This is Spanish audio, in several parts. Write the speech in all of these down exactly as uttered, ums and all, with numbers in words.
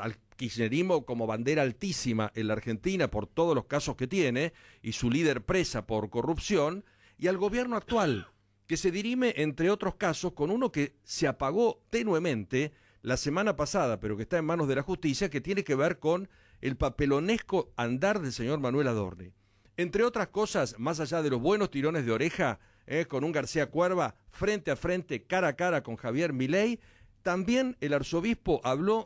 al kirchnerismo como bandera altísima en la Argentina por todos los casos que tiene, y su líder presa por corrupción, y al gobierno actual, que se dirime, entre otros casos, con uno que se apagó tenuemente la semana pasada, pero que está en manos de la justicia, que tiene que ver con el papelonesco andar del señor Manuel Adorni. Entre otras cosas, más allá de los buenos tirones de oreja, eh, con un García Cuerva frente a frente, cara a cara con Javier Milei, también el arzobispo habló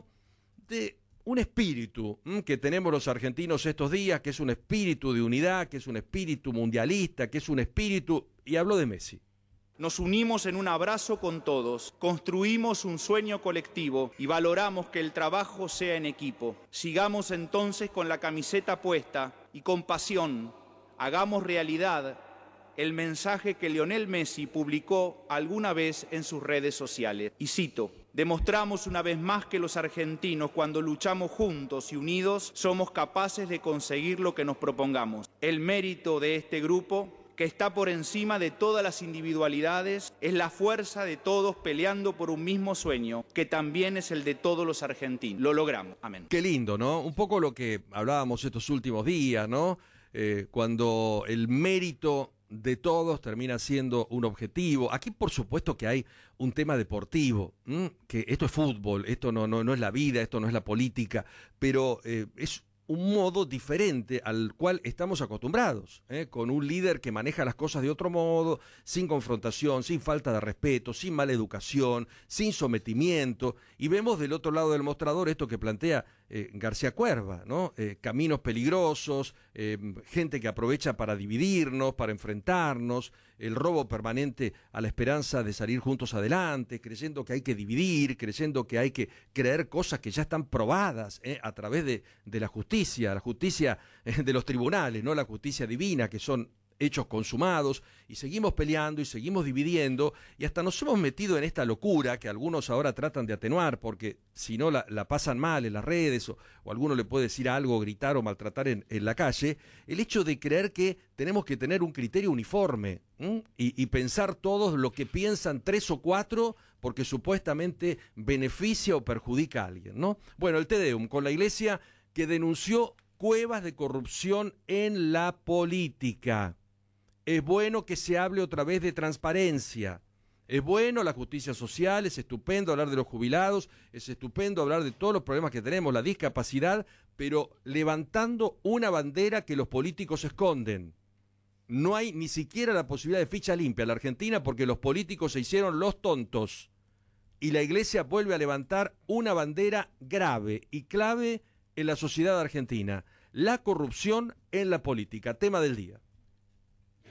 de un espíritu mmm, que tenemos los argentinos estos días, que es un espíritu de unidad, que es un espíritu mundialista, que es un espíritu... y habló de Messi. Nos unimos en un abrazo con todos, construimos un sueño colectivo y valoramos que el trabajo sea en equipo. Sigamos entonces con la camiseta puesta y con pasión hagamos realidad el mensaje que Lionel Messi publicó alguna vez en sus redes sociales. Y cito: demostramos una vez más que los argentinos, cuando luchamos juntos y unidos, somos capaces de conseguir lo que nos propongamos. El mérito de este grupo, que está por encima de todas las individualidades, es la fuerza de todos peleando por un mismo sueño, que también es el de todos los argentinos. Lo logramos. Amén. Qué lindo, ¿no? Un poco lo que hablábamos estos últimos días, ¿no? Eh, cuando el mérito de todos termina siendo un objetivo. Aquí, por supuesto, que hay un tema deportivo, ¿m? Que esto es fútbol, esto no, no, no es la vida, esto no es la política, pero eh, es un modo diferente al cual estamos acostumbrados, ¿eh? Con un líder que maneja las cosas de otro modo, sin confrontación, sin falta de respeto, sin mala educación, sin sometimiento, y vemos del otro lado del mostrador esto que plantea eh, García Cuerva, ¿no? Eh, caminos peligrosos, eh, gente que aprovecha para dividirnos, para enfrentarnos, el robo permanente a la esperanza de salir juntos adelante, creyendo que hay que dividir, creyendo que hay que creer cosas que ya están probadas, ¿eh? A través de, de la justicia. la justicia de los tribunales, no la justicia divina, que son hechos consumados, y seguimos peleando y seguimos dividiendo, y hasta nos hemos metido en esta locura que algunos ahora tratan de atenuar, porque si no la, la pasan mal en las redes, o, o alguno le puede decir algo, gritar o maltratar en, en la calle, el hecho de creer que tenemos que tener un criterio uniforme, y, y pensar todos lo que piensan tres o cuatro, porque supuestamente beneficia o perjudica a alguien, ¿no? Bueno, el Te Deum con la Iglesia, que denunció cuevas de corrupción en la política. Es bueno que se hable otra vez de transparencia. Es bueno la justicia social, es estupendo hablar de los jubilados, es estupendo hablar de todos los problemas que tenemos, la discapacidad, pero levantando una bandera que los políticos esconden. No hay ni siquiera la posibilidad de ficha limpia en la Argentina porque los políticos se hicieron los tontos. Y la Iglesia vuelve a levantar una bandera grave y clave en la sociedad argentina: la corrupción en la política. Tema del día.